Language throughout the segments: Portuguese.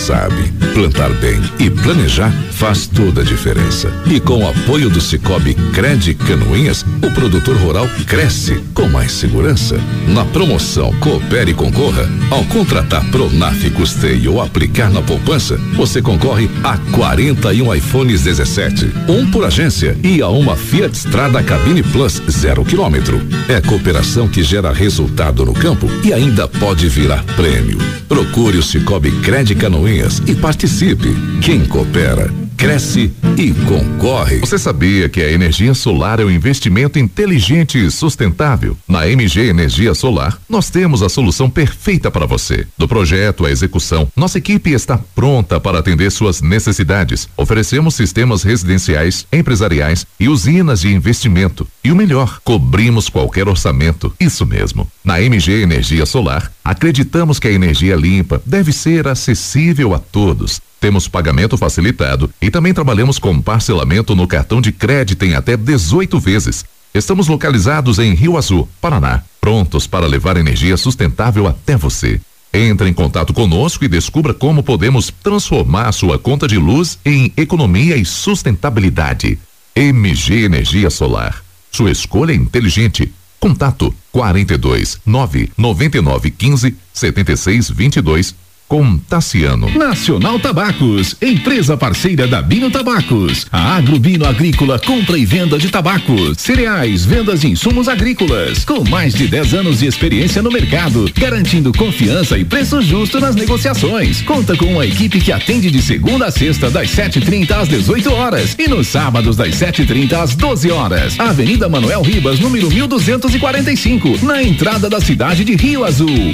sabe, plantar bem e planejar faz toda a diferença. E com o apoio do Cicobi Cred Canoinhas, o produtor rural cresce com mais segurança. Na promoção Coopere e Concorra, ao contratar Pronaf, custeio ou aplicar na poupança, você concorre a 41 iPhones 17, um por agência, e a uma Fiat Strada Cabine Plus 0 km. É cooperação que gera resultado no campo e ainda pode virar prêmio. Procure o Cicobi Cred Canoinhas e participe. Quem coopera, cresce e concorre. Você sabia que a energia solar é um investimento inteligente e sustentável? Na MG Energia Solar, nós temos a solução perfeita para você. Do projeto à execução, nossa equipe está pronta para atender suas necessidades. Oferecemos sistemas residenciais, empresariais e usinas de investimento. E o melhor, cobrimos qualquer orçamento. Isso mesmo. Na MG Energia Solar, acreditamos que a energia limpa deve ser acessível a todos. Temos pagamento facilitado e também trabalhamos com parcelamento no cartão de crédito em até 18 vezes. Estamos localizados em Rio Azul, Paraná, prontos para levar energia sustentável até você. Entre em contato conosco e descubra como podemos transformar sua conta de luz em economia e sustentabilidade. MG Energia Solar. Sua escolha é inteligente. Contato 42 999 15 76 22 com Tassiano. Nacional Tabacos, empresa parceira da Bino Tabacos. A Agrobino Agrícola compra e venda de tabacos, cereais, vendas de insumos agrícolas. Com mais de 10 anos de experiência no mercado, garantindo confiança e preço justo nas negociações. Conta com uma equipe que atende de segunda a sexta, das 7h30 às 18 horas e nos sábados das 7h30 às 12 horas. Avenida Manuel Ribas, número 1245, na entrada da cidade de Rio Azul.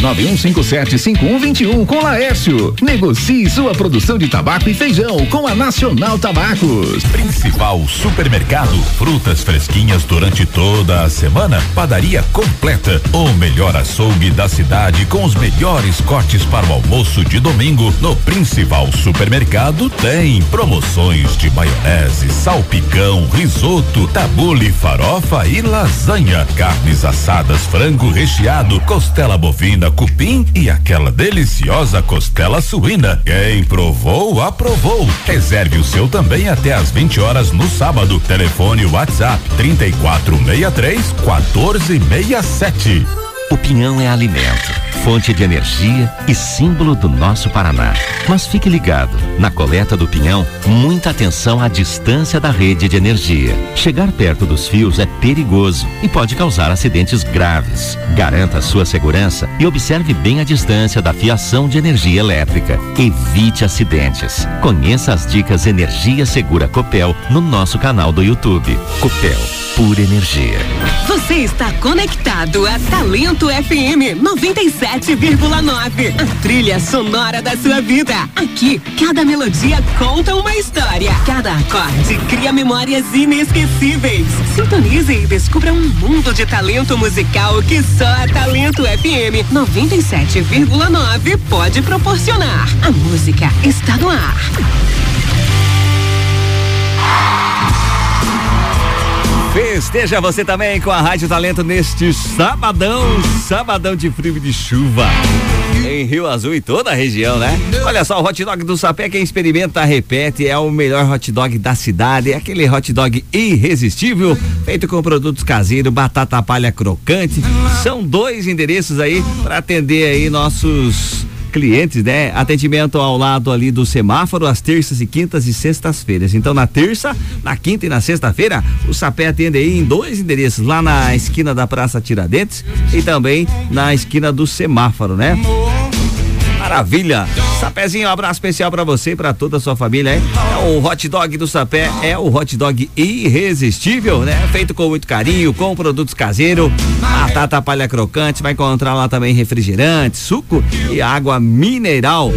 991575121 com Laércio. Negocie sua produção de tabaco e feijão com a Nacional Tabacos. Principal supermercado, frutas fresquinhas durante toda a semana, padaria completa, o melhor açougue da cidade com os melhores cortes para o almoço de domingo. No Principal Supermercado tem promoções de maionese, salpicão, risoto, tabule, farofa e lasanha, carnes assadas, frango recheado, costela bovina, cupim e aquela deliciosa costela suína. Quem provou, aprovou. Reserve o seu também até às 20 horas no sábado. Telefone WhatsApp 3463-1467. O pinhão é alimento, fonte de energia e símbolo do nosso Paraná. Mas fique ligado, na coleta do pinhão, muita atenção à distância da rede de energia. Chegar perto dos fios é perigoso e pode causar acidentes graves. Garanta a sua segurança e observe bem a distância da fiação de energia elétrica. Evite acidentes. Conheça as dicas Energia Segura Copel no nosso canal do YouTube. Copel, pura energia. Você está conectado a Talento FM 97,9. A trilha sonora da sua vida. Aqui, cada melodia conta uma história. Cada acorde cria memórias inesquecíveis. Sintonize e descubra um mundo de talento musical que só a Talento FM 97,9 pode proporcionar. A música está no ar. Festeja você também com a Rádio Talento neste sabadão de frio e de chuva em Rio Azul e toda a região, né? Olha só, o hot dog do Sapé, quem experimenta repete, é o melhor hot dog da cidade, é aquele hot dog irresistível, feito com produtos caseiros, batata palha crocante. São 2 endereços aí para atender aí nossos clientes, né? Atendimento ao lado ali do semáforo, às terças e quintas e sextas-feiras. Então, na terça, na quinta e na sexta-feira, o Sapé atende aí em 2 endereços, lá na esquina da Praça Tiradentes e também na esquina do semáforo, né? Maravilha! Sapézinho, um abraço especial pra você e pra toda a sua família, hein? O hot dog do Sapé é o hot dog irresistível, né? Feito com muito carinho, com produtos caseiros, batata palha crocante, vai encontrar lá também refrigerante, suco e água mineral.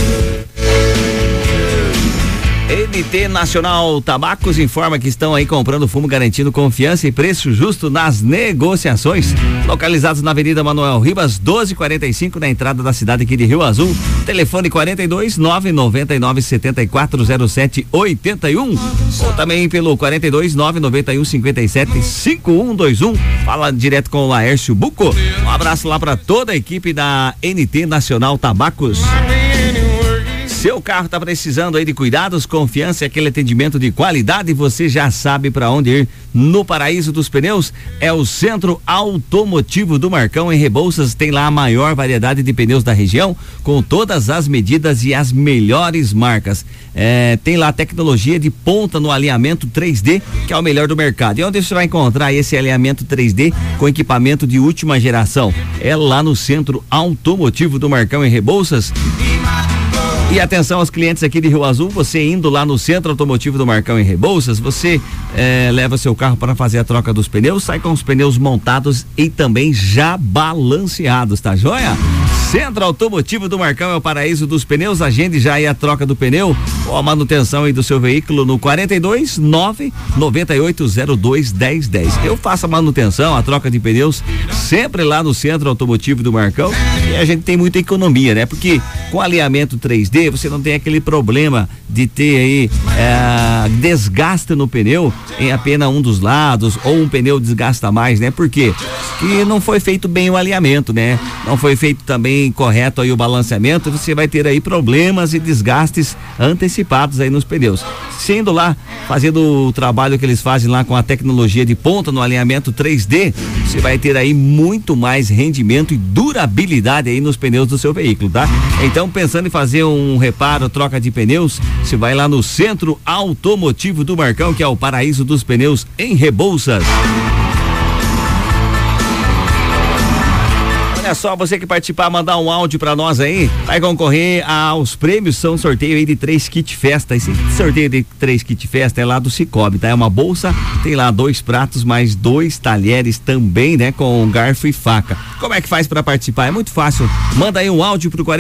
NT Nacional Tabacos informa que estão aí comprando fumo garantindo confiança e preço justo nas negociações. Localizados na Avenida Manuel Ribas, 1245, na entrada da cidade aqui de Rio Azul. Telefone 42 999 7407 81. Ou também pelo 42 991 57 5121. Fala direto com o Laércio Buco. Um abraço lá para toda a equipe da NT Nacional Tabacos. Seu carro tá precisando aí de cuidados, confiança e aquele atendimento de qualidade, você já sabe para onde ir. No Paraíso dos Pneus é o Centro Automotivo do Marcão. Em Rebouças tem lá a maior variedade de pneus da região, com todas as medidas e as melhores marcas. Tem lá tecnologia de ponta no alinhamento 3D, que é o melhor do mercado. E onde você vai encontrar esse alinhamento 3D com equipamento de última geração? É lá no Centro Automotivo do Marcão, em Rebouças. E atenção aos clientes aqui de Rio Azul, você indo lá no Centro Automotivo do Marcão, em Rebouças, você leva seu carro para fazer a troca dos pneus, sai com os pneus montados e também já balanceados, tá joia? Centro Automotivo do Marcão é o Paraíso dos Pneus. Agende já aí a troca do pneu ou a manutenção aí do seu veículo no 42-99802-1010. Eu faço a manutenção, a troca de pneus sempre lá no Centro Automotivo do Marcão, e a gente tem muita economia, né? Porque com alinhamento 3D você não tem aquele problema de ter aí desgaste no pneu em apenas um dos lados, ou um pneu desgasta mais, né? Por quê? Que não foi feito bem o alinhamento, né? Não foi feito também correto aí o balanceamento, você vai ter aí problemas e desgastes antecipados aí nos pneus. Sendo lá, fazendo o trabalho que eles fazem lá com a tecnologia de ponta no alinhamento 3D, você vai ter aí muito mais rendimento e durabilidade aí nos pneus do seu veículo, tá? Então, pensando em fazer um reparo, troca de pneus, você vai lá no Centro Automotivo do Marcão, que é o Paraíso dos Pneus, em Rebouças. Olha só, você que participar, mandar um áudio pra nós aí, vai concorrer aos prêmios. São sorteio aí de 3 kit festa. Esse sorteio de 3 kit festa é lá do Cicobi, tá? É uma bolsa, tem lá 2 pratos, mais 2 talheres também, né? Com garfo e faca. Como é que faz pra participar? É muito fácil. Manda aí um áudio pro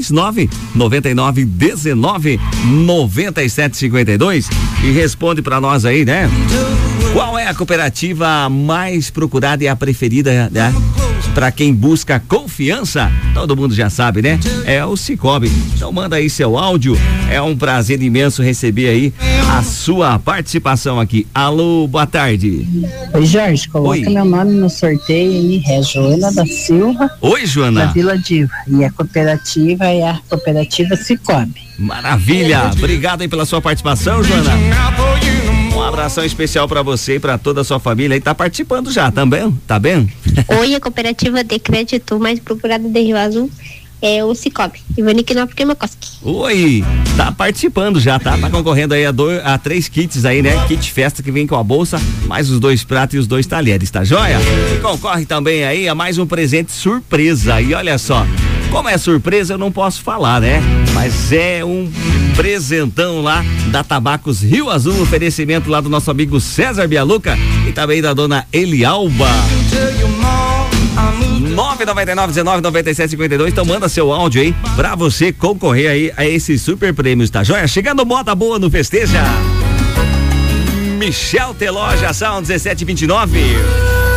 429-9919-9752 e responde pra nós aí, né? Qual é a cooperativa mais procurada e a preferida, né? Para quem busca confiança, todo mundo já sabe, né? É o Cicobi. Então manda aí seu áudio. É um prazer imenso receber aí a sua participação aqui. Alô, boa tarde. Oi, Jorge, coloca meu nome no sorteio aí, é Joana da Silva. Oi, Joana. Da Vila Diva. E a cooperativa é a cooperativa Cicobi. Maravilha. Obrigado aí pela sua participação, Joana. Um abração especial pra você e pra toda a sua família aí, tá participando já, também, tá bem? Oi, a cooperativa de crédito mais procurada de Rio Azul é o Cicobi, Ivaniquinópolis Makoski. Oi, tá participando já, tá? Tá concorrendo aí a 3 kits aí, né? Kit festa que vem com a bolsa, mais os 2 pratos e os 2 talheres, tá joia? E concorre também aí a mais um presente surpresa. E olha só, como é surpresa eu não posso falar, né? Mas é um presentão lá da Tabacos Rio Azul, oferecimento lá do nosso amigo César Bialuca e também da dona Elialba. 999-19-9752. Então manda seu áudio aí pra você concorrer aí a esses super prêmios, tá joia? Chegando moda boa no Festeja. Michel Teló, já são 17h29.